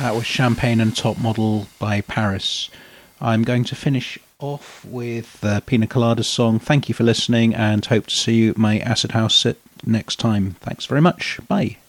That was Champagne and Top Model by Paris. I'm going to finish off with the Pina Colada song. Thank you for listening and hope to see you at my Acid House sit next time. Thanks very much. Bye.